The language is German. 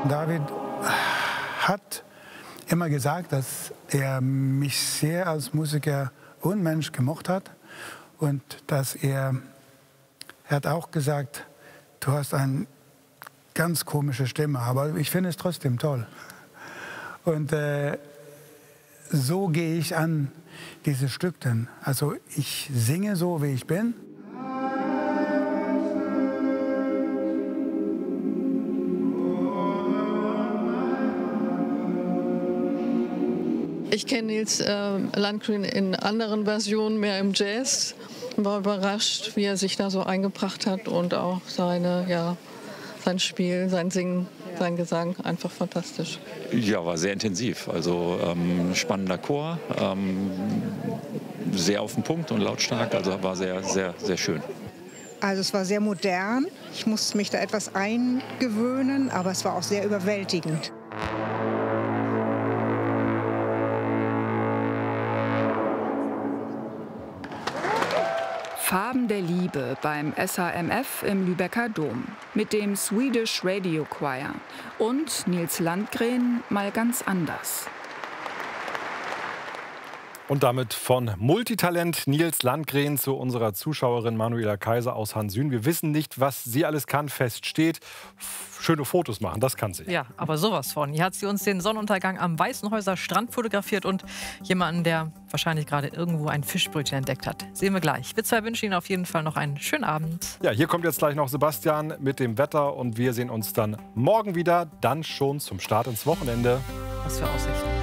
David hat immer gesagt, dass er mich sehr als Musiker und Mensch gemocht hat. Und dass er hat auch gesagt, du hast eine ganz komische Stimme, aber ich finde es trotzdem toll. Und so gehe ich an diese Stück dann. Also ich singe so, wie ich bin. Ich kenne Nils Landgren in anderen Versionen, mehr im Jazz. War überrascht, wie er sich da so eingebracht hat und auch sein Spiel, sein Singen, sein Gesang, einfach fantastisch. Ja, war sehr intensiv. Also spannender Chor, sehr auf den Punkt und lautstark. Also war sehr, sehr, sehr schön. Also es war sehr modern. Ich musste mich da etwas eingewöhnen, aber es war auch sehr überwältigend. Farben der Liebe beim SHMF im Lübecker Dom mit dem Swedish Radio Choir und Nils Landgren mal ganz anders. Und damit von Multitalent Nils Landgren zu unserer Zuschauerin Manuela Kaiser aus Hansün. Wir wissen nicht, was sie alles kann, feststeht. Schöne Fotos machen, das kann sie. Ja, aber sowas von. Hier hat sie uns den Sonnenuntergang am Weißenhäuser Strand fotografiert und jemanden, der wahrscheinlich gerade irgendwo ein Fischbrötchen entdeckt hat. Sehen wir gleich. Wir zwei wünschen Ihnen auf jeden Fall noch einen schönen Abend. Ja, hier kommt jetzt gleich noch Sebastian mit dem Wetter und wir sehen uns dann morgen wieder, dann schon zum Start ins Wochenende. Was für Aussichten.